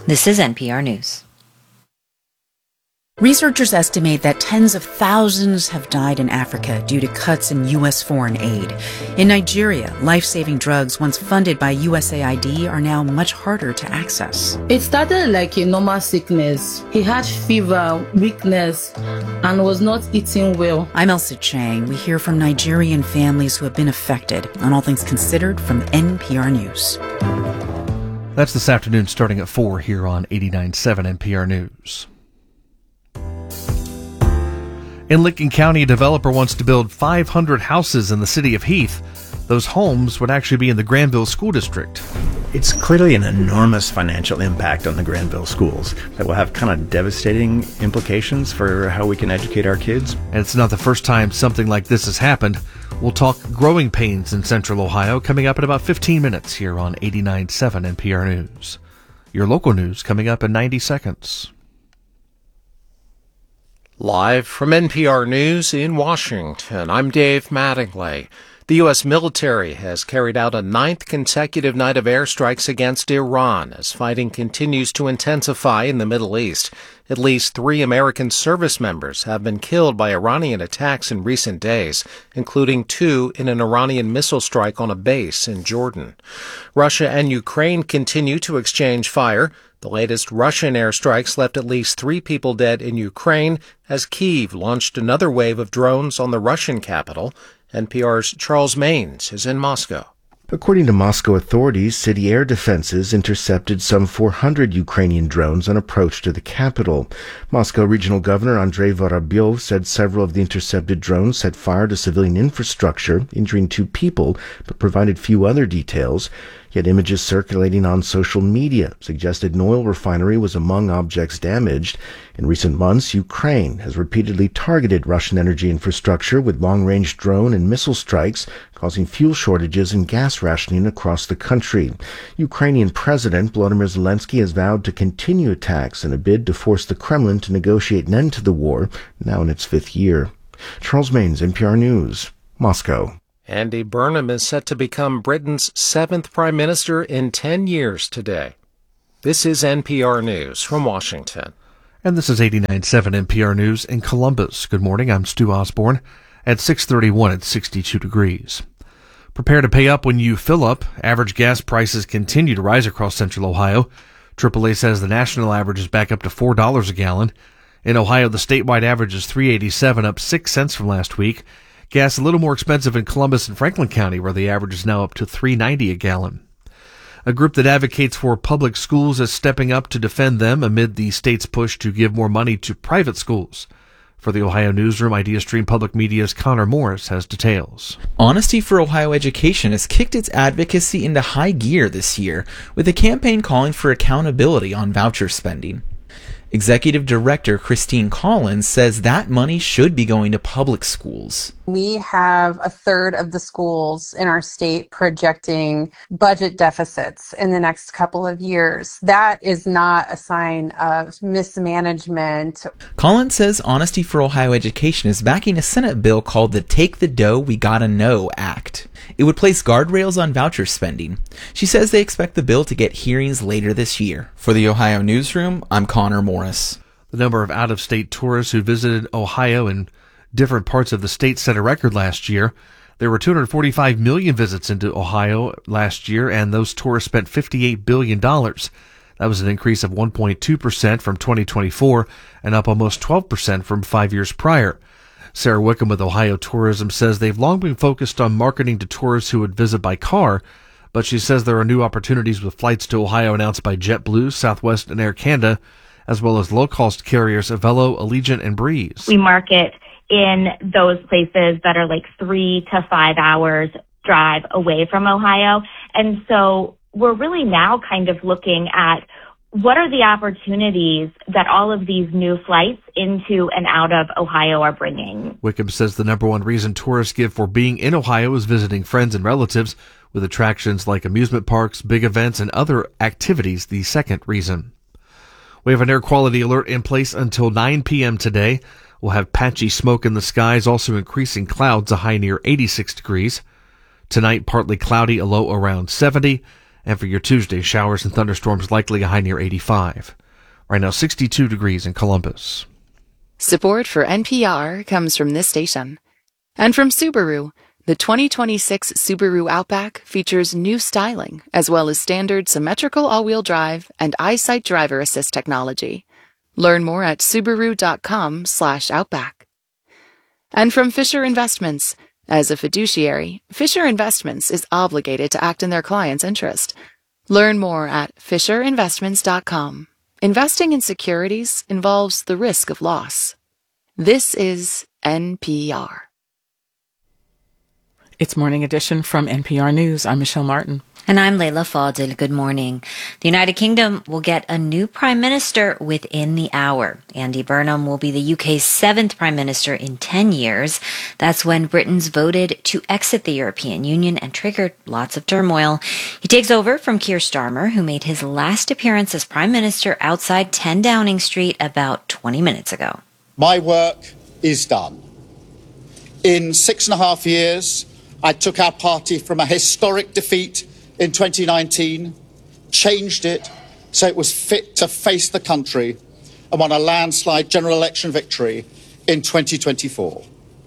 This is NPR News. Researchers estimate that tens of thousands have died in Africa due to cuts in U.S. foreign aid. In Nigeria, life-saving drugs once funded by USAID are now much harder to access. It started like a normal sickness. He had fever, weakness, and was not eating well. I'm Elsa Chang. We hear from Nigerian families who have been affected on All Things Considered from NPR News. That's this afternoon starting at 4 here on 89.7 NPR News. In Lincoln County, a developer wants to build 500 houses in the city of Heath. Those homes would actually be in the Granville School District. It's clearly an enormous financial impact on the Granville schools that will have kind of devastating implications for how we can educate our kids. And it's not the first time something like this has happened. We'll talk growing pains in Central Ohio coming up in about 15 minutes here on 89.7 NPR News. Your local news coming up in 90 seconds. Live from NPR News in Washington, I'm Dave Mattingly. The U.S. military has carried out a 9th consecutive night of airstrikes against Iran as fighting continues to intensify in the Middle East. At least 3 American service members have been killed by Iranian attacks in recent days, including 2 in an Iranian missile strike on a base in Jordan. Russia and Ukraine continue to exchange fire. The latest Russian airstrikes left at least 3 people dead in Ukraine as Kyiv launched another wave of drones on the Russian capital. NPR's Charles Maines is in Moscow. According to Moscow authorities, city air defenses intercepted some 400 Ukrainian drones on approach to the capital. Moscow Regional Governor Andrei Vorobyov said several of the intercepted drones set fire to civilian infrastructure, injuring 2 people, but provided few other details. Yet images circulating on social media suggested an oil refinery was among objects damaged. In recent months, Ukraine has repeatedly targeted Russian energy infrastructure with long-range drone and missile strikes, causing fuel shortages and gas rationing across the country. Ukrainian President Volodymyr Zelensky has vowed to continue attacks in a bid to force the Kremlin to negotiate an end to the war, now in its 5th year. Charles Maines, NPR News, Moscow. Andy Burnham is set to become Britain's 7th Prime Minister in 10 years today. This is NPR News from Washington. And this is 89.7 NPR News in Columbus. Good morning, I'm Stu Osborne. At 6:31, it's 62 degrees. Prepare to pay up when you fill up. Average gas prices continue to rise across Central Ohio. AAA says the national average is back up to $4 a gallon. In Ohio, the statewide average is $3.87, up 6 cents from last week. Gas a little more expensive in Columbus and Franklin County, where the average is now up to $3.90 a gallon. A group that advocates for public schools is stepping up to defend them amid the state's push to give more money to private schools. For the Ohio Newsroom, IdeaStream Public Media's Connor Morris has details. Honesty for Ohio Education has kicked its advocacy into high gear this year, with a campaign calling for accountability on voucher spending. Executive Director Christine Collins says that money should be going to public schools. We have a third of the schools in our state projecting budget deficits in the next couple of years. That is not a sign of mismanagement. Collins says Honesty for Ohio Education is backing a Senate bill called the Take the Dough We Gotta Know Act. It would place guardrails on voucher spending. She says they expect the bill to get hearings later this year. For the Ohio Newsroom, I'm Connor Morris. The number of out-of-state tourists who visited Ohio and different parts of the state set a record last year. There were 245 million visits into Ohio last year, and those tourists spent $58 billion. That was an increase of 1.2% from 2024 and up almost 12% from 5 years prior. Sarah Wickham with Ohio Tourism says they've long been focused on marketing to tourists who would visit by car, but she says there are new opportunities with flights to Ohio announced by JetBlue, Southwest, and Air Canada, as well as low-cost carriers Avelo, Allegiant, and Breeze. We market in those places that are like 3 to 5 hours drive away from Ohio. And so we're really now kind of looking at what are the opportunities that all of these new flights into and out of Ohio are bringing. Wickham says the number one reason tourists give for being in Ohio is visiting friends and relatives, with attractions like amusement parks, big events, and other activities the second reason. We have an air quality alert in place until 9 p.m. today. We'll have patchy smoke in the skies, also increasing clouds, a high near 86 degrees. Tonight, partly cloudy, a low around 70. And for your Tuesday, showers and thunderstorms likely, a high near 85. Right now, 62 degrees in Columbus. Support for NPR comes from this station. And from Subaru, the 2026 Subaru Outback features new styling, as well as standard symmetrical all-wheel drive and EyeSight driver assist technology. Learn more at Subaru.com/Outback. And from Fisher Investments. As a fiduciary, Fisher Investments is obligated to act in their client's interest. Learn more at FisherInvestments.com. Investing in securities involves the risk of loss. This is NPR. It's Morning Edition from NPR News. I'm Michelle Martin. And I'm Leila Fadel. Good morning. The United Kingdom will get a new prime minister within the hour. Andy Burnham will be the UK's 7th prime minister in 10 years. That's when Britain's voted to exit the European Union and triggered lots of turmoil. He takes over from Keir Starmer, who made his last appearance as prime minister outside 10 Downing Street about 20 minutes ago. My work is done. In 6.5 years, I took our party from a historic defeat in 2019, changed it so it was fit to face the country, and won a landslide general election victory in 2024.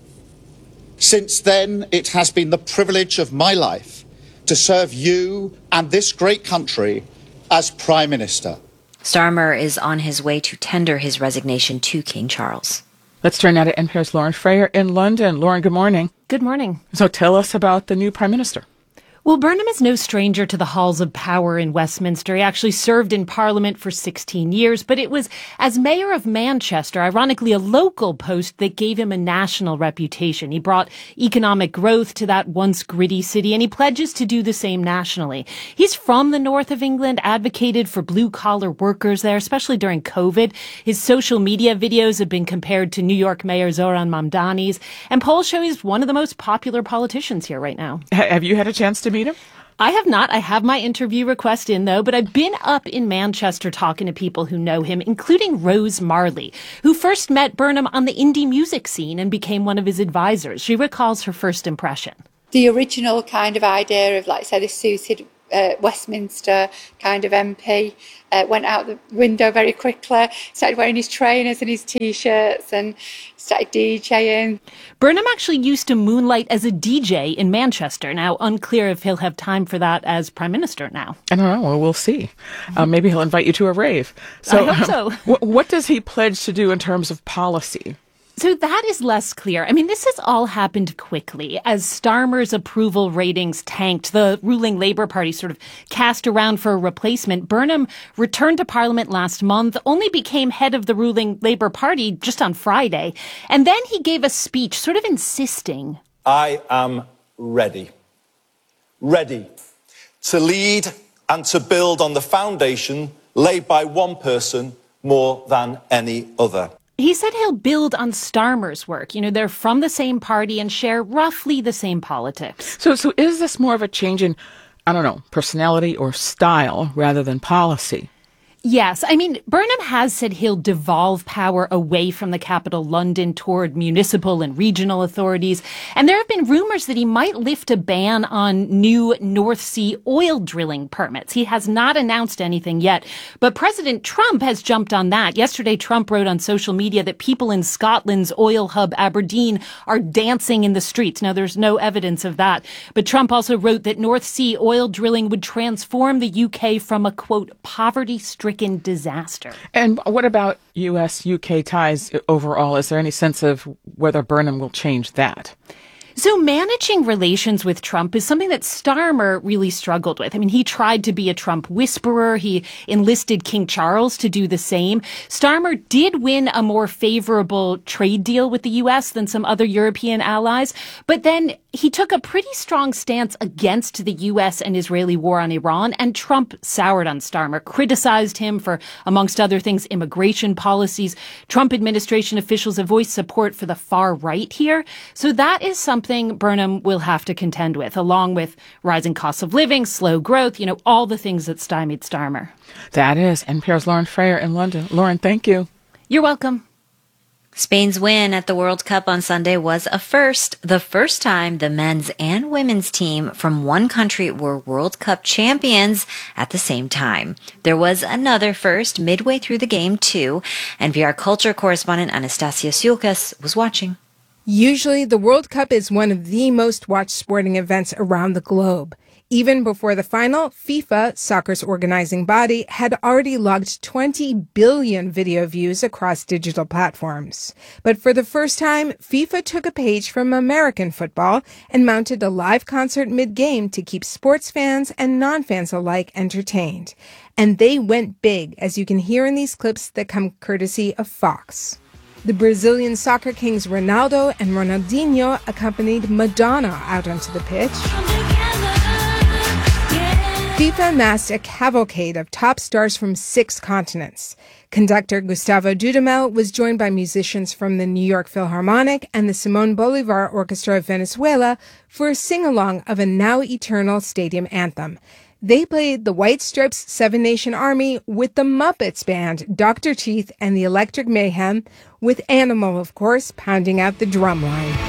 Since then, it has been the privilege of my life to serve you and this great country as Prime Minister. Starmer is on his way to tender his resignation to King Charles. Let's turn now to NPR's Lauren Frayer in London. Lauren, good morning. Good morning. So tell us about the new Prime Minister. Well, Burnham is no stranger to the halls of power in Westminster. He actually served in Parliament for 16 years, but it was as mayor of Manchester, ironically a local post, that gave him a national reputation. He brought economic growth to that once gritty city, and he pledges to do the same nationally. He's from the north of England, advocated for blue-collar workers there, especially during COVID. His social media videos have been compared to New York Mayor Zoran Mamdani's, and polls show he's one of the most popular politicians here right now. Have you had a chance to meet him? I have not. I have my interview request in, though, but I've been up in Manchester talking to people who know him, including Rose Marley, who first met Burnham on the indie music scene and became one of his advisors. She recalls her first impression. The original kind of idea of, like I said, a suited Westminster kind of MP went out the window very quickly, started wearing his trainers and his T-shirts and started DJing. Burnham actually used to moonlight as a DJ in Manchester. Now, unclear if he'll have time for that as Prime Minister now. I don't know. Well, we'll see. Maybe he'll invite you to a rave. I hope so. What does he pledge to do in terms of policy? So that is less clear. I mean, this has all happened quickly. As Starmer's approval ratings tanked, the ruling Labour Party sort of cast around for a replacement. Burnham returned to Parliament last month, only became head of the ruling Labour Party just on Friday. And then he gave a speech sort of insisting, I am ready to lead and to build on the foundation laid by one person more than any other. He said he'll build on Starmer's work. You know, they're from the same party and share roughly the same politics. So is this more of a change in, I don't know, personality or style rather than policy? Yes. I mean, Burnham has said he'll devolve power away from the capital, London, toward municipal and regional authorities. And there have been rumors that he might lift a ban on new North Sea oil drilling permits. He has not announced anything yet. But President Trump has jumped on that. Yesterday, Trump wrote on social media that people in Scotland's oil hub Aberdeen are dancing in the streets. Now, there's no evidence of that. But Trump also wrote that North Sea oil drilling would transform the UK from a, quote, poverty-stricken disaster. And what about U.S.-UK ties overall? Is there any sense of whether Burnham will change that? So managing relations with Trump is something that Starmer really struggled with. I mean, he tried to be a Trump whisperer. He enlisted King Charles to do the same. Starmer did win a more favorable trade deal with the U.S. than some other European allies, but then he took a pretty strong stance against the U.S. and Israeli war on Iran, and Trump soured on Starmer, criticized him for, amongst other things, immigration policies. Trump administration officials have voiced support for the far right here. So that is something Burnham will have to contend with, along with rising costs of living, slow growth, you know, all the things that stymied Starmer. That is NPR's Lauren Frayer in London. Lauren, thank you. You're welcome. Spain's win at the World Cup on Sunday was a first. The first time the men's and women's team from one country were World Cup champions at the same time. There was another first midway through the game, too. NPR culture correspondent Anastasia Tsiolkas was watching. Usually, the World Cup is one of the most watched sporting events around the globe. Even before the final, FIFA, soccer's organizing body, had already logged 20 billion video views across digital platforms. But for the first time, FIFA took a page from American football and mounted a live concert mid-game to keep sports fans and non-fans alike entertained. And they went big, as you can hear in these clips that come courtesy of Fox. The Brazilian soccer kings Ronaldo and Ronaldinho accompanied Madonna out onto the pitch. FIFA amassed a cavalcade of top stars from 6 continents. Conductor Gustavo Dudamel was joined by musicians from the New York Philharmonic and the Simón Bolívar Orchestra of Venezuela for a sing-along of a now eternal stadium anthem. They played the White Stripes' Seven Nation Army with the Muppets Band, Dr. Teeth, and the Electric Mayhem, with Animal, of course, pounding out the drum line.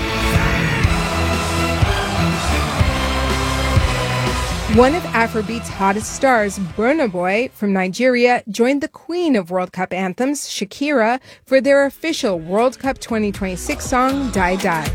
One of Afrobeat's hottest stars, Burna Boy from Nigeria, joined the queen of World Cup anthems, Shakira, for their official World Cup 2026 song, Die Die.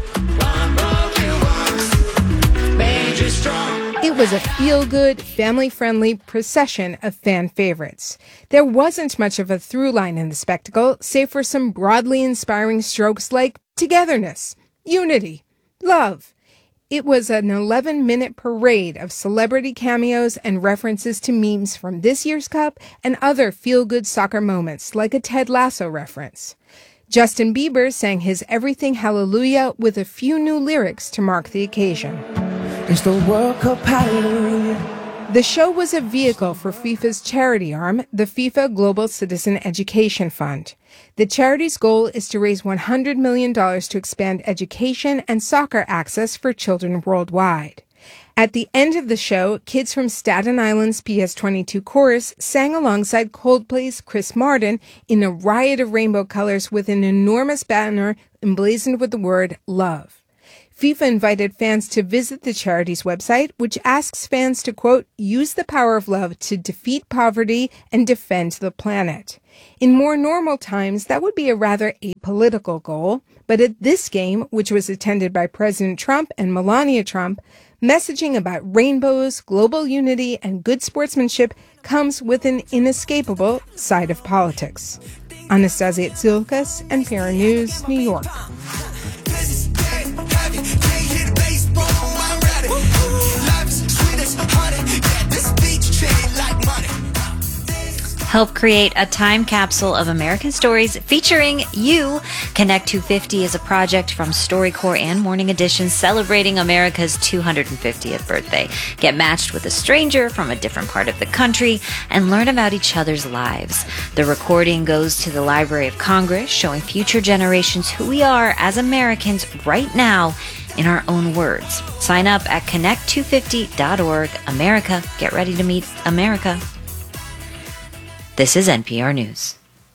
It was a feel-good, family-friendly procession of fan favorites. There wasn't much of a through line in the spectacle, save for some broadly inspiring strokes like togetherness, unity, love. It was an 11-minute parade of celebrity cameos and references to memes from this year's Cup and other feel-good soccer moments, like a Ted Lasso reference. Justin Bieber sang his Everything Hallelujah with a few new lyrics to mark the occasion. It's the World Cup Hallelujah. The show was a vehicle for FIFA's charity arm, the FIFA Global Citizen Education Fund. The charity's goal is to raise $100 million to expand education and soccer access for children worldwide. At the end of the show, kids from Staten Island's PS22 chorus sang alongside Coldplay's Chris Martin in a riot of rainbow colors with an enormous banner emblazoned with the word love. FIFA invited fans to visit the charity's website, which asks fans to, quote, use the power of love to defeat poverty and defend the planet. In more normal times, that would be a rather apolitical goal. But at this game, which was attended by President Trump and Melania Trump, messaging about rainbows, global unity, and good sportsmanship comes with an inescapable side of politics. Anastasia Tsiolkas, NPR News, New York. Help create a time capsule of American stories featuring you. Connect 250 is a project from StoryCorps and Morning Edition celebrating America's 250th birthday. Get matched with a stranger from a different part of the country and learn about each other's lives. The recording goes to the Library of Congress, showing future generations who we are as Americans right now in our own words. Sign up at connect250.org. America, get ready to meet America. This is NPR News.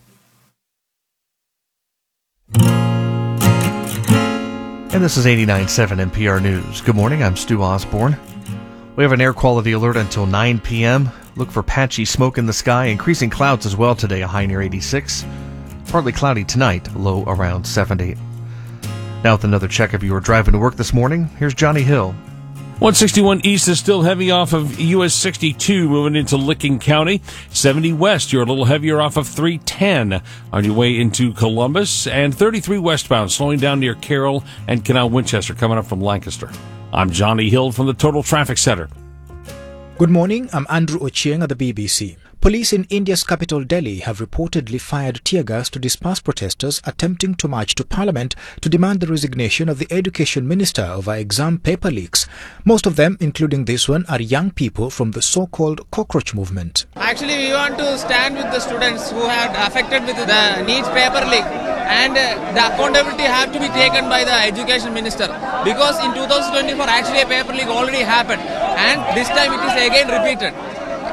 And this is 89.7 NPR News. Good morning, I'm Stu Osborne. We have an air quality alert until 9 p.m. Look for patchy smoke in the sky, increasing clouds as well today, a high near 86. Partly cloudy tonight, low around 70. Now with another check if you were driving to work this morning, here's Johnny Hill. 161 East is still heavy off of US 62 moving into Licking County. 70 West, you're a little heavier off of 310 on your way into Columbus. And 33 westbound, slowing down near Carroll and Canal Winchester coming up from Lancaster. I'm Johnny Hill from the Total Traffic Center. Good morning, I'm Andrew Ochieng at the BBC. Police in India's capital Delhi have reportedly fired tear gas to disperse protesters attempting to march to Parliament to demand the resignation of the Education Minister over exam paper leaks. Most of them, including this one, are young people from the so-called cockroach movement. Actually, we want to stand with the students who have affected with the NEET paper leak, and the accountability have to be taken by the Education Minister, because in 2024 actually a paper leak already happened and this time it is again repeated.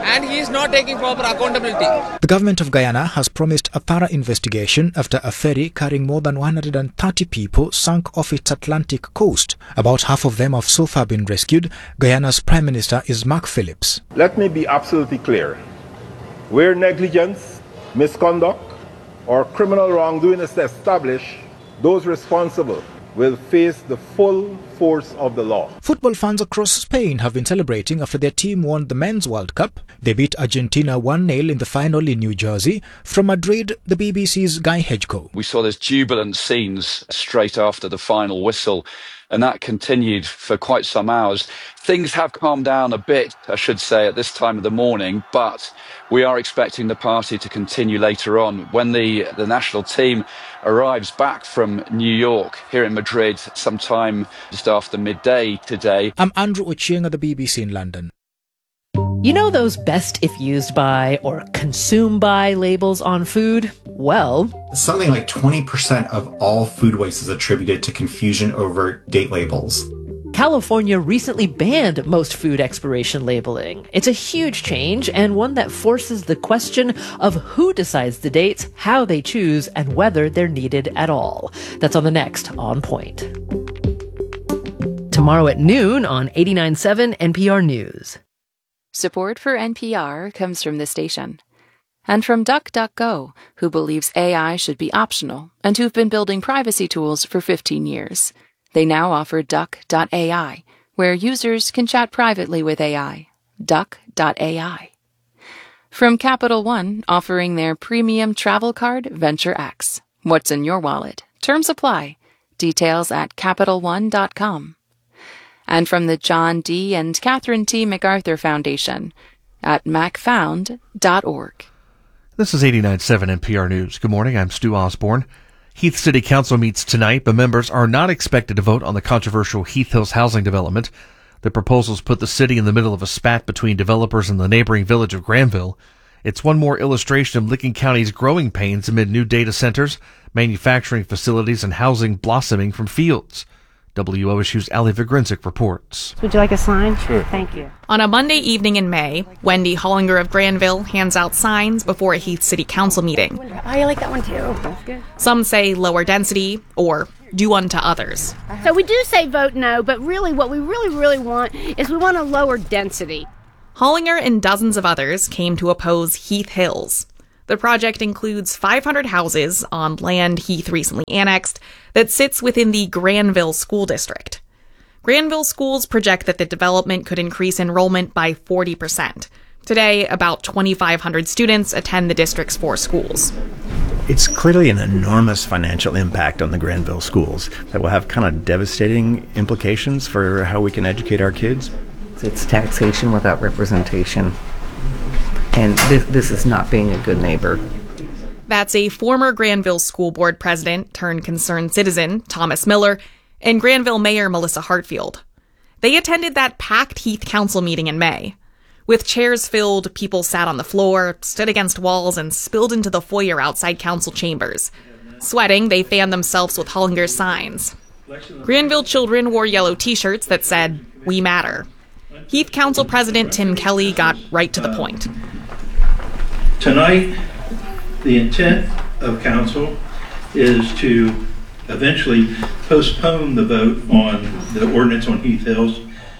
and he is not taking proper accountability. The government of Guyana has promised a thorough investigation after a ferry carrying more than 130 people sunk off its Atlantic coast. About half of them have so far been rescued. Guyana's Prime Minister is Mark Phillips. Let me be absolutely clear. Where negligence, misconduct, or criminal wrongdoing is established, those responsible will face the full force of the law. Football fans across Spain have been celebrating after their team won the Men's World Cup. They beat Argentina 1-0 in the final in New Jersey. From Madrid, the BBC's Guy Hedgecoe. We saw those jubilant scenes straight after the final whistle, and that continued for quite some hours. Things have calmed down a bit, I should say, at this time of the morning, but we are expecting the party to continue later on when the national team arrives back from New York here in Madrid sometime just after midday today. I'm Andrew Ochieng at the BBC in London. You know those best if used by or consumed by labels on food? Well, something like 20% of all food waste is attributed to confusion over date labels. California recently banned most food expiration labeling. It's a huge change and one that forces the question of who decides the dates, how they choose, and whether they're needed at all. That's on the next On Point. Tomorrow at noon on 89.7 NPR News. Support for NPR comes from the station. And from DuckDuckGo, who believes AI should be optional and who've been building privacy tools for 15 years. They now offer Duck.ai, where users can chat privately with AI. Duck.ai. From Capital One, offering their premium travel card, Venture X. What's in your wallet? Terms apply. Details at CapitalOne.com. And from the John D. and Catherine T. MacArthur Foundation at macfound.org. This is 89.7 NPR News. Good morning, I'm Stu Osborne. Heath City Council meets tonight, but members are not expected to vote on the controversial Heath Hills housing development. The proposals put the city in the middle of a spat between developers and the neighboring village of Granville. It's one more illustration of Licking County's growing pains amid new data centers, manufacturing facilities, and housing blossoming from fields. WOSU's Ali Vigrinzik reports. Would you like a sign? Sure. Thank you. On a Monday evening in May, Wendy Hollinger of Granville hands out signs before a Heath City Council meeting. Oh, I like that one too. That's good. Some say lower density or do unto others. So we do say vote no, but really what we really want is we want a lower density. Hollinger and dozens of others came to oppose Heath Hills. The project includes 500 houses on land Heath recently annexed that sits within the Granville School District. Granville schools project that the development could increase enrollment by 40%. Today, about 2,500 students attend the district's 4 schools. It's clearly an enormous financial impact on the Granville schools that will have kind of devastating implications for how we can educate our kids. It's taxation without representation. And this is not being a good neighbor. That's a former Granville School Board president turned concerned citizen, Thomas Miller, and Granville Mayor Melissa Hartfield. They attended that packed Heath Council meeting in May. With chairs filled, people sat on the floor, stood against walls, and spilled into the foyer outside council chambers. Sweating, they fanned themselves with Hollinger's signs. Granville children wore yellow T-shirts that said, "We matter." Heath Council President Tim Kelly got right to the point. Tonight, the intent of council is to eventually postpone the vote on the ordinance on Heath Hills.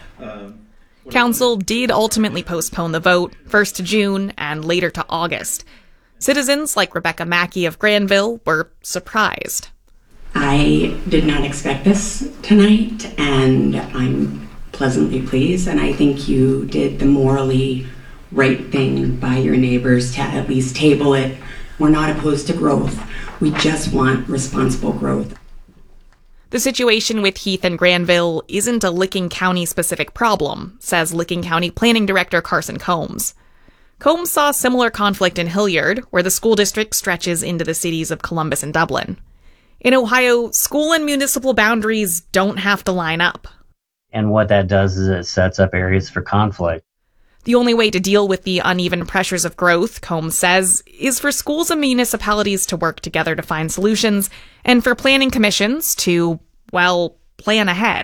Council did ultimately postpone the vote, first to June and later to August. Citizens like Rebecca Mackey of Granville were surprised. I did not expect this tonight, and I'm pleasantly pleased, and I think you did the morally right thing by your neighbors to at least table it. We're not opposed to growth. We just want responsible growth. The situation with Heath and Granville isn't a Licking County-specific problem, says Licking County Planning Director Carson Combs. Combs saw similar conflict in Hilliard, where the school district stretches into the cities of Columbus and Dublin. In Ohio, school and municipal boundaries don't have to line up. And what that does is it sets up areas for conflict. The only way to deal with the uneven pressures of growth, Combs says, is for schools and municipalities to work together to find solutions, and for planning commissions to, well, plan ahead.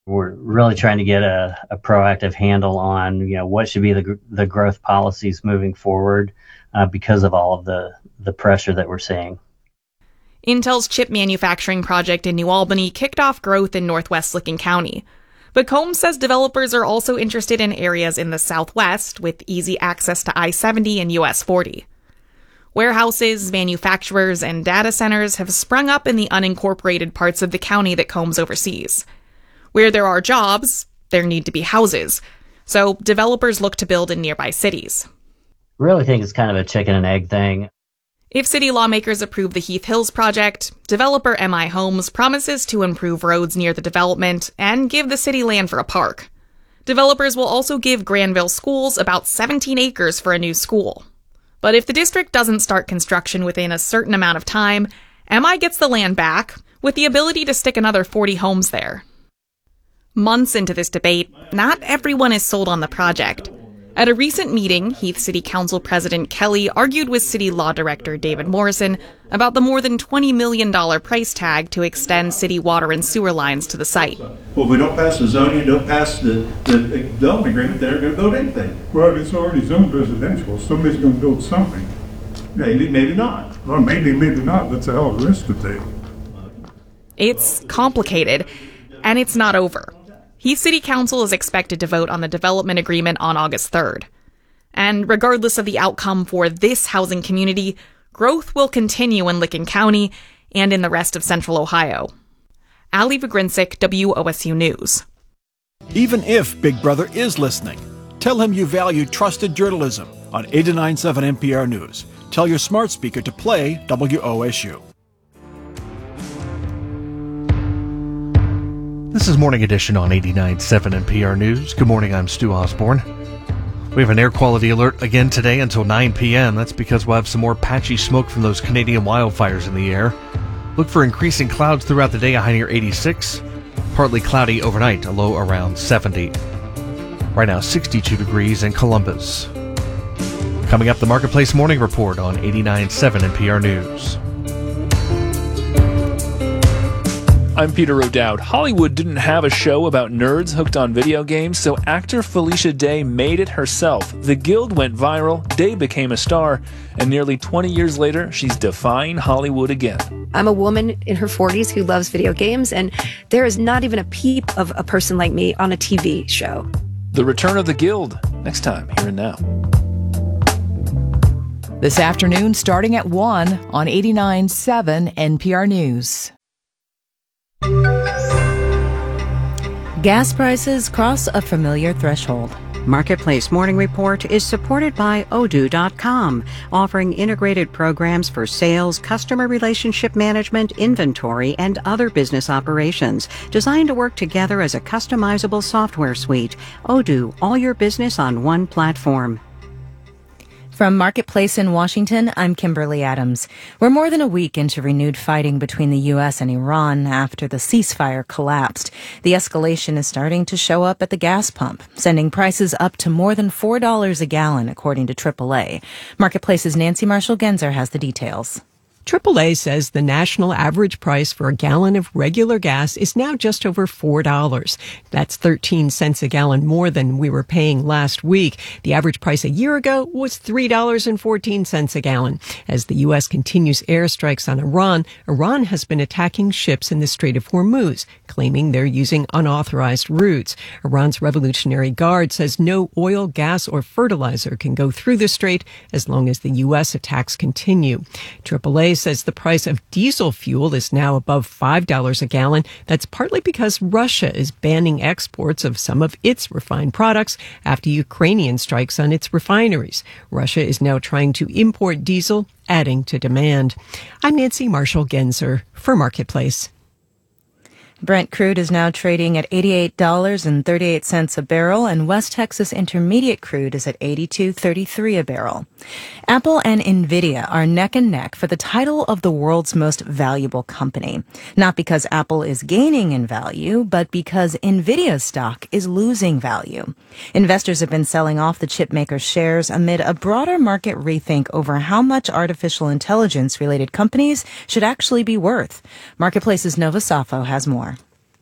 We're really trying to get a proactive handle on, what should be the growth policies moving forward because of all of the pressure that we're seeing. Intel's chip manufacturing project in New Albany kicked off growth in northwest Licking County. But Combs says developers are also interested in areas in the southwest with easy access to I-70 and US 40. Warehouses, manufacturers, and data centers have sprung up in the unincorporated parts of the county that Combs oversees. Where there are jobs, there need to be houses. So developers look to build in nearby cities. I really think it's kind of a chicken and egg thing. If city lawmakers approve the Heath Hills project, developer MI Homes promises to improve roads near the development and give the city land for a park. Developers will also give Granville Schools about 17 acres for a new school. But if the district doesn't start construction within a certain amount of time, MI gets the land back with the ability to stick another 40 homes there. Months into this debate, not everyone is sold on the project. At a recent meeting, Heath City Council President Kelly argued with City Law Director David Morrison about the more than $20 million price tag to extend city water and sewer lines to the site. Well, if we don't pass the zoning, don't pass the development agreement, they're going to build anything. Well, it's already zoned residential. Somebody's going to build something. Maybe, maybe not. Well, maybe not. That's a hell of a risk to take. It's complicated, and it's not over. Heath City Council is expected to vote on the development agreement on August 3rd. And regardless of the outcome for this housing community, growth will continue in Licking County and in the rest of Central Ohio. Ali Vigrinsik, WOSU News. Even if Big Brother is listening, tell him you value trusted journalism on 89.7 NPR News. Tell your smart speaker to play WOSU. This is Morning Edition on 89.7 NPR News. Good morning, I'm Stu Osborne. We have an air quality alert again today until 9 p.m. That's because we'll have some more patchy smoke from those Canadian wildfires in the air. Look for increasing clouds throughout the day, a high near 86. Partly cloudy overnight, a low around 70. Right now, 62 degrees in Columbus. Coming up, the Marketplace Morning Report on 89.7 NPR News. I'm Peter O'Dowd. Hollywood didn't have a show about nerds hooked on video games, so actor Felicia Day made it herself. The Guild went viral, Day became a star, and nearly 20 years later, she's defying Hollywood again. I'm a woman in her 40s who loves video games, and there is not even a peep of a person like me on a TV show. The Return of the Guild, next time, here and now. This afternoon, starting at 1 on 89.7 NPR News. Gas prices cross a familiar threshold. Marketplace Morning Report is supported by Odoo.com, offering integrated programs for sales, customer relationship management, inventory, and other business operations, designed to work together as a customizable software suite. Odoo, all your business on one platform. From Marketplace in Washington, I'm Kimberly Adams. We're more than a week into renewed fighting between the U.S. and Iran after the ceasefire collapsed. The escalation is starting to show up at the gas pump, sending prices up to more than $4 a gallon, according to AAA. Marketplace's Nancy Marshall-Genzer has the details. AAA says the national average price for a gallon of regular gas is now just over $4. That's 13 cents a gallon more than we were paying last week. The average price a year ago was $3.14 a gallon. As the U.S. continues airstrikes on Iran, Iran has been attacking ships in the Strait of Hormuz, claiming they're using unauthorized routes. Iran's Revolutionary Guard says no oil, gas, or fertilizer can go through the strait as long as the U.S. attacks continue. AAA says the price of diesel fuel is now above $5 a gallon. That's partly because Russia is banning exports of some of its refined products after Ukrainian strikes on its refineries. Russia is now trying to import diesel, adding to demand. I'm Nancy Marshall-Genzer for Marketplace. Brent crude is now trading at $88.38 a barrel, and West Texas Intermediate crude is at $82.33 a barrel. Apple and Nvidia are neck and neck for the title of the world's most valuable company. Not because Apple is gaining in value, but because Nvidia's stock is losing value. Investors have been selling off the chipmaker's shares amid a broader market rethink over how much artificial intelligence-related companies should actually be worth. Marketplace's Nova Safo has more.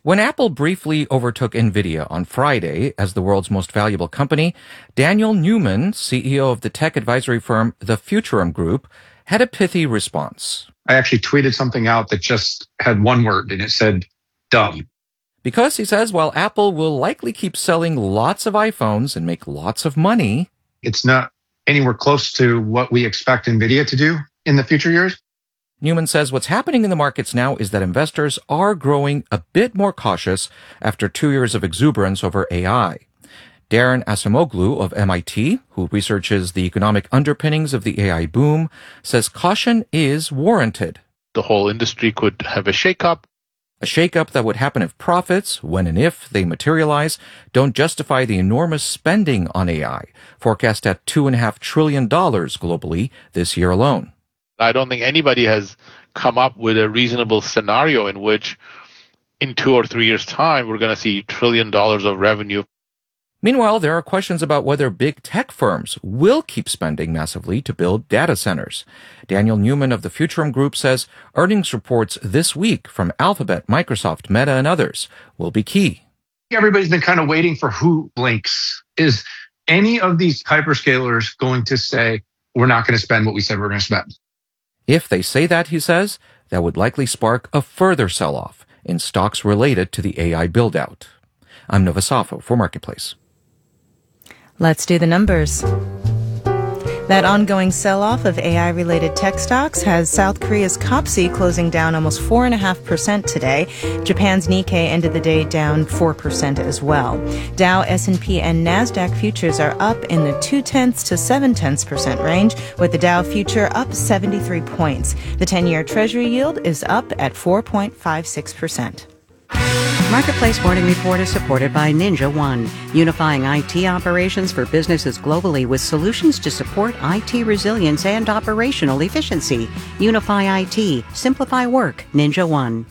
When Apple briefly overtook NVIDIA on Friday as the world's most valuable company, Daniel Newman, CEO of the tech advisory firm The Futurum Group, had a pithy response. I actually tweeted something out that just had one word, and it said, dumb. Because, he says, while Apple will likely keep selling lots of iPhones and make lots of money, it's not anywhere close to what we expect NVIDIA to do in the future years. Newman says what's happening in the markets now is that investors are growing a bit more cautious after 2 years of exuberance over AI. Darren Acemoglu of MIT, who researches the economic underpinnings of the AI boom, says caution is warranted. The whole industry could have a shakeup. A shakeup that would happen if profits, when and if they materialize, don't justify the enormous spending on AI, forecast at $2.5 trillion globally this year alone. I don't think anybody has come up with a reasonable scenario in which in 2 or 3 years' time, we're going to see $1 trillion of revenue. Meanwhile, there are questions about whether big tech firms will keep spending massively to build data centers. Daniel Newman of the Futurum Group says earnings reports this week from Alphabet, Microsoft, Meta, and others will be key. Everybody's been kind of waiting for who blinks. Is any of these hyperscalers going to say, we're not going to spend what we said we're going to spend? If they say that, he says, that would likely spark a further sell-off in stocks related to the AI build-out. I'm Nova Safo for Marketplace. Let's do the numbers. That ongoing sell-off of AI-related tech stocks has South Korea's KOPSI closing down almost 4.5% today. Japan's Nikkei ended the day down 4% as well. Dow, S&P, and NASDAQ futures are up in the 0.2 to 0.7% range, with the Dow future up 73 points. The 10-year Treasury yield is up at 4.56%. Marketplace Morning Report is supported by Ninja One, unifying IT operations for businesses globally with solutions to support IT resilience and operational efficiency. Unify IT, simplify work, Ninja One.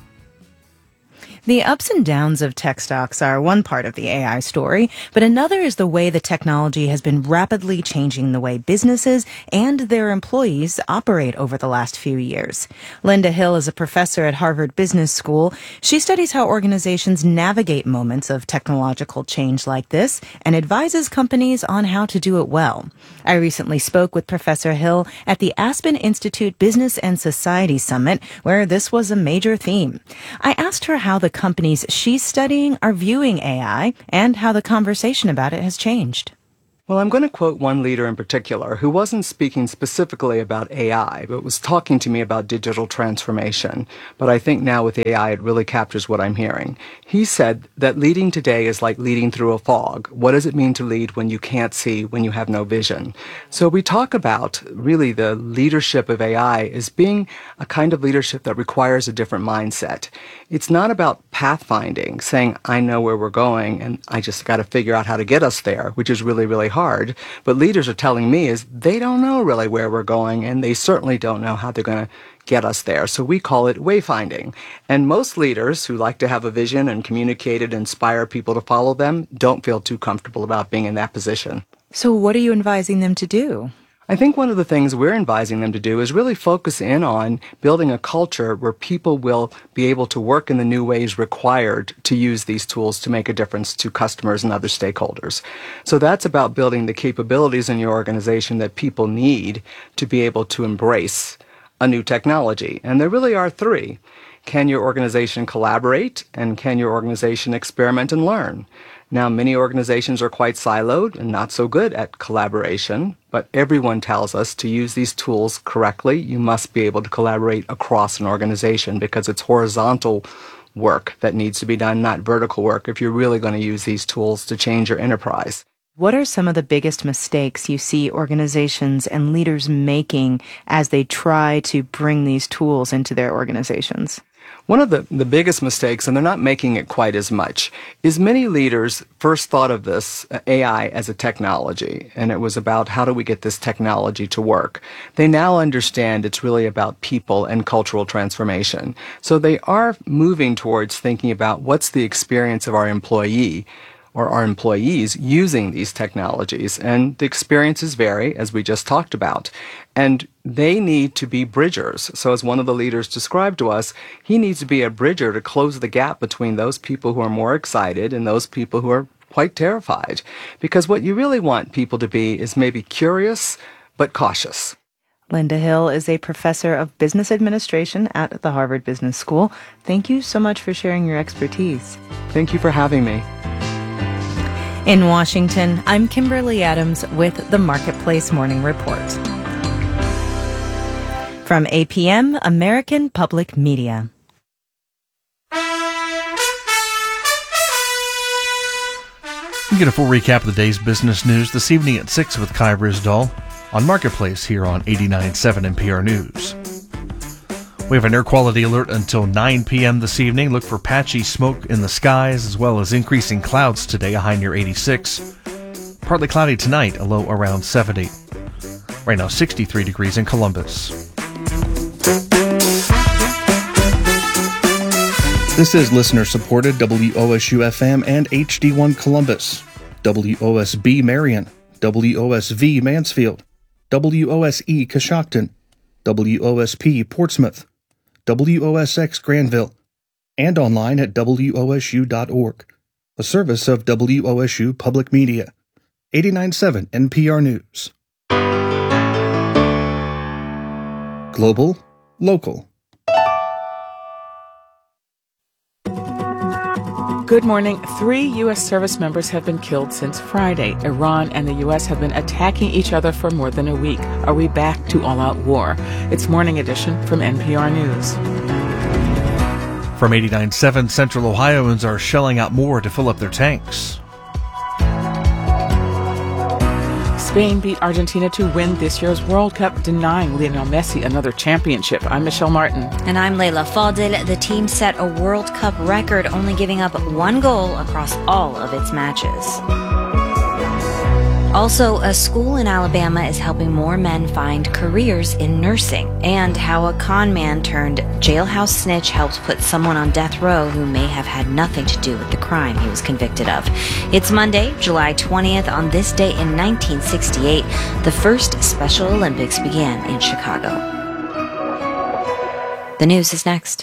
The ups and downs of tech stocks are one part of the AI story, but another is the way the technology has been rapidly changing the way businesses and their employees operate over the last few years. Linda Hill is a professor at Harvard Business School. She studies how organizations navigate moments of technological change like this and advises companies on how to do it well. I recently spoke with Professor Hill at the Aspen Institute Business and Society Summit, where this was a major theme. I asked her how the companies she's studying are viewing AI and how the conversation about it has changed. Well, I'm going to quote one leader in particular who wasn't speaking specifically about AI, but was talking to me about digital transformation. But I think now with AI, it really captures what I'm hearing. He said that leading today is like leading through a fog. What does it mean to lead when you can't see, when you have no vision? So we talk about really the leadership of AI as being a kind of leadership that requires a different mindset. It's not about pathfinding, saying, I know where we're going and I just got to figure out how to get us there, which is really, really hard. But leaders are telling me is they don't know really where we're going, and they certainly don't know how they're going to get us there. So we call it wayfinding. And most leaders who like to have a vision and communicate it, inspire people to follow them, don't feel too comfortable about being in that position. So what are you advising them to do? I think one of the things we're advising them to do is really focus in on building a culture where people will be able to work in the new ways required to use these tools to make a difference to customers and other stakeholders. So that's about building the capabilities in your organization that people need to be able to embrace a new technology. And there really are three. Can your organization collaborate? And can your organization experiment and learn? Now, many organizations are quite siloed and not so good at collaboration, but everyone tells us to use these tools correctly. You must be able to collaborate across an organization because it's horizontal work that needs to be done, not vertical work, if you're really going to use these tools to change your enterprise. What are some of the biggest mistakes you see organizations and leaders making as they try to bring these tools into their organizations? One of the biggest mistakes, and they're not making it quite as much, is many leaders first thought of this AI as a technology, and it was about how do we get this technology to work. They now understand it's really about people and cultural transformation. So they are moving towards thinking about what's the experience of our employee or our employees using these technologies. And the experiences vary, as we just talked about. And they need to be bridgers. So as one of the leaders described to us, he needs to be a bridger to close the gap between those people who are more excited and those people who are quite terrified. Because what you really want people to be is maybe curious, but cautious. Linda Hill is a professor of business administration at the Harvard Business School. Thank you so much for sharing your expertise. Thank you for having me. In Washington, I'm Kimberly Adams with the Marketplace Morning Report. From APM, American Public Media. You get a full recap of the day's business news this evening at 6 with Kai Risdall on Marketplace here on 89.7 NPR News. We have an air quality alert until 9 p.m. this evening. Look for patchy smoke in the skies as well as increasing clouds today, a high near 86. Partly cloudy tonight, a low around 70. Right now, 63 degrees in Columbus. This is listener-supported WOSU-FM and HD1 Columbus, WOSB Marion, WOSV Mansfield, WOSE Coshocton, WOSP Portsmouth, WOSX Granville, and online at WOSU.org, a service of WOSU Public Media, 89.7 NPR News. Global, local. Good morning. 3 U.S. service members have been killed since Friday. Iran and the U.S. have been attacking each other for more than a week. Are we back to all-out war? It's Morning Edition from NPR News. From 89.7, Central Ohioans are shelling out more to fill up their tanks. Spain beat Argentina to win this year's World Cup, denying Lionel Messi another championship. I'm Michelle Martin. And I'm Layla Fadil. The team set a World Cup record, only giving up 1 goal across all of its matches. Also, a school in Alabama is helping more men find careers in nursing, and how a con man turned jailhouse snitch helped put someone on death row who may have had nothing to do with the crime he was convicted of. It's Monday, July 20th. On this day in 1968, the first Special Olympics began in Chicago. The news is next.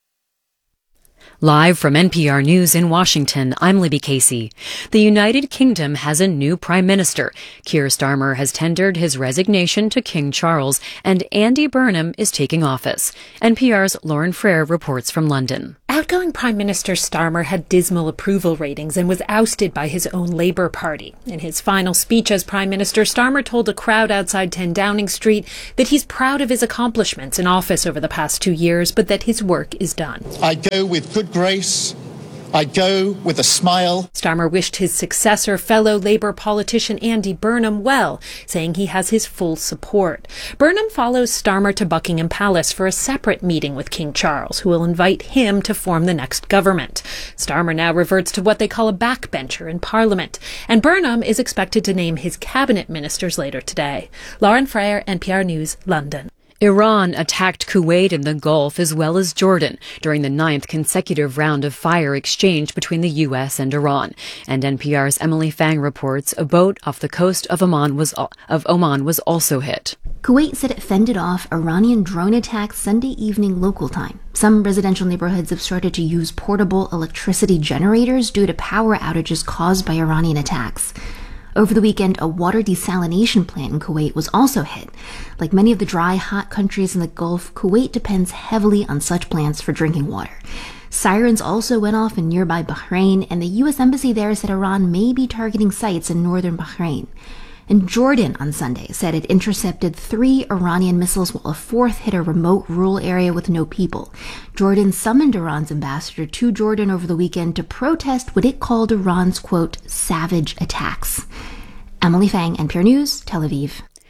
Live from NPR News in Washington, I'm Libby Casey. The United Kingdom has a new prime minister. Keir Starmer has tendered his resignation to King Charles, and Andy Burnham is taking office. NPR's Lauren Frere reports from London. Outgoing Prime Minister Starmer had dismal approval ratings and was ousted by his own Labour Party. In his final speech as Prime Minister, Starmer told a crowd outside 10 Downing Street that he's proud of his accomplishments in office over the past 2 years, but that his work is done. I go with good grace. I go with a smile. Starmer wished his successor, fellow Labour politician Andy Burnham, well, saying he has his full support. Burnham follows Starmer to Buckingham Palace for a separate meeting with King Charles, who will invite him to form the next government. Starmer now reverts to what they call a backbencher in Parliament, and Burnham is expected to name his cabinet ministers later today. Lauren Frere, NPR News, London. Iran attacked Kuwait and the Gulf as well as Jordan during the 9th consecutive round of fire exchange between the U.S. and Iran. And NPR's Emily Fang reports a boat off the coast of Oman was also hit. Kuwait said it fended off Iranian drone attacks Sunday evening local time. Some residential neighborhoods have started to use portable electricity generators due to power outages caused by Iranian attacks. Over the weekend, a water desalination plant in Kuwait was also hit. Like many of the dry, hot countries in the Gulf, Kuwait depends heavily on such plants for drinking water. Sirens also went off in nearby Bahrain, and the U.S. Embassy there said Iran may be targeting sites in northern Bahrain. And Jordan on Sunday said it intercepted 3 Iranian missiles while a 4th hit a remote rural area with no people. Jordan summoned Iran's ambassador to Jordan over the weekend to protest what it called Iran's, quote, savage attacks. Emily Fang, NPR News, Tel Aviv.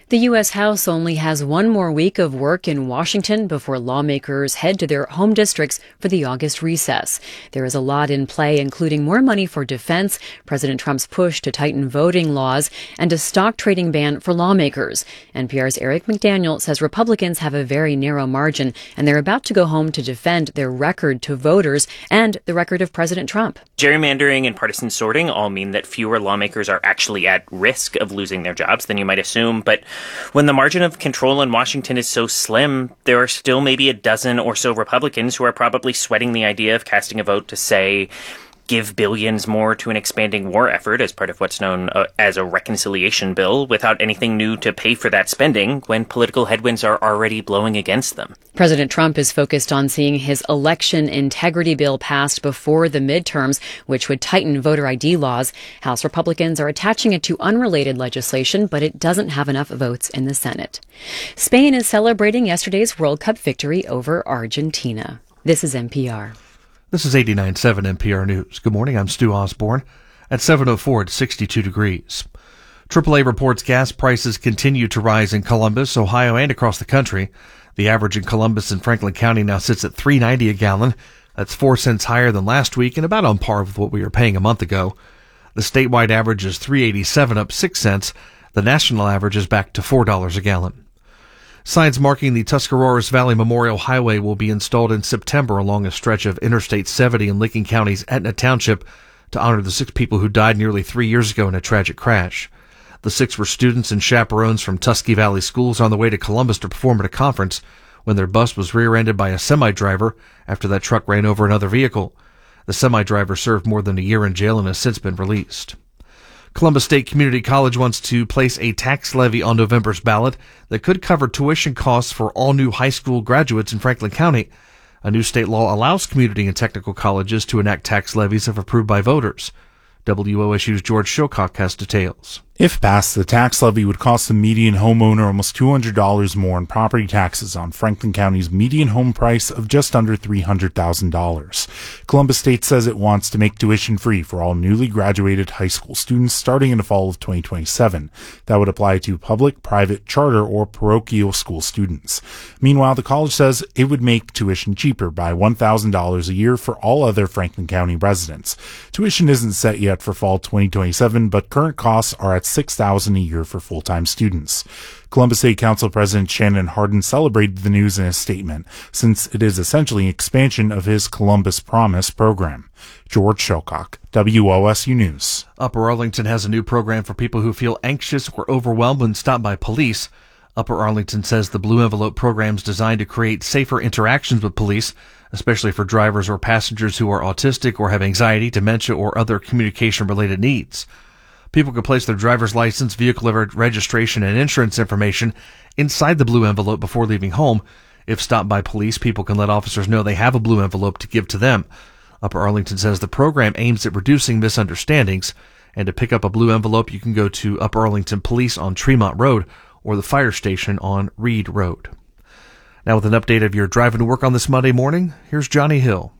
The U.S. House only has one more week of work in Washington before lawmakers head to their home districts for the August recess. There is a lot in play, including more money for defense, President Trump's push to tighten voting laws, and a stock trading ban for lawmakers. NPR's Eric McDaniel says Republicans have a very narrow margin, and they're about to go home to defend their record to voters and the record of President Trump. Gerrymandering and partisan sorting all mean that fewer lawmakers are actually at risk of losing their jobs than you might assume, but when the margin of control in Washington is so slim, there are still maybe a dozen or so Republicans who are probably sweating the idea of casting a vote to, say, give billions more to an expanding war effort as part of what's known as a reconciliation bill without anything new to pay for that spending when political headwinds are already blowing against them. President Trump is focused on seeing his election integrity bill passed before the midterms, which would tighten voter ID laws. House Republicans are attaching it to unrelated legislation, but it doesn't have enough votes in the Senate. Spain is celebrating yesterday's World Cup victory over Argentina. This is NPR. This is 89.7 NPR News. Good morning, I'm Stu Osborne. At 7:04, it's 62 degrees. AAA reports gas prices continue to rise in Columbus, Ohio, and across the country. The average in Columbus and Franklin County now sits at $3.90 a gallon. That's 4 cents higher than last week and about on par with what we were paying a month ago. The statewide average is $3.87, up 6 cents. The national average is back to $4 a gallon. Signs marking the Tuscarawas Valley Memorial Highway will be installed in September along a stretch of Interstate 70 in Licking County's Etna Township to honor the 6 people who died nearly 3 years ago in a tragic crash. The 6 were students and chaperones from Tusky Valley schools on the way to Columbus to perform at a conference when their bus was rear-ended by a semi-driver after that truck ran over another vehicle. The semi-driver served more than a year in jail and has since been released. Columbus State Community College wants to place a tax levy on November's ballot that could cover tuition costs for all new high school graduates in Franklin County. A new state law allows community and technical colleges to enact tax levies if approved by voters. WOSU's George Shilcock has details. If passed, the tax levy would cost the median homeowner almost $200 more in property taxes on Franklin County's median home price of just under $300,000. Columbus State says it wants to make tuition free for all newly graduated high school students starting in the fall of 2027. That would apply to public, private, charter, or parochial school students. Meanwhile, the college says it would make tuition cheaper by $1,000 a year for all other Franklin County residents. Tuition isn't set yet for fall 2027, but current costs are at $6,000 a year for full-time students. Columbus State Council President Shannon Hardin celebrated the news in a statement, since it is essentially an expansion of his Columbus Promise program. George Shilcock, WOSU News. Upper Arlington has a new program for people who feel anxious or overwhelmed when stopped by police. Upper Arlington says the Blue Envelope program is designed to create safer interactions with police, especially for drivers or passengers who are autistic or have anxiety, dementia, or other communication-related needs. People can place their driver's license, vehicle registration, and insurance information inside the blue envelope before leaving home. If stopped by police, people can let officers know they have a blue envelope to give to them. Upper Arlington says the program aims at reducing misunderstandings. And to pick up a blue envelope, you can go to Upper Arlington Police on Tremont Road or the fire station on Reed Road. Now with an update of your driving to work on this Monday morning, here's Johnny Hill.